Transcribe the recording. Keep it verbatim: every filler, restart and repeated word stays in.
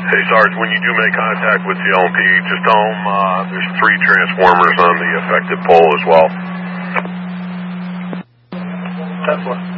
Hey, Sarge, when you do make contact with the L M P, just tell them uh, there's three transformers on the affected pole as well. That's one.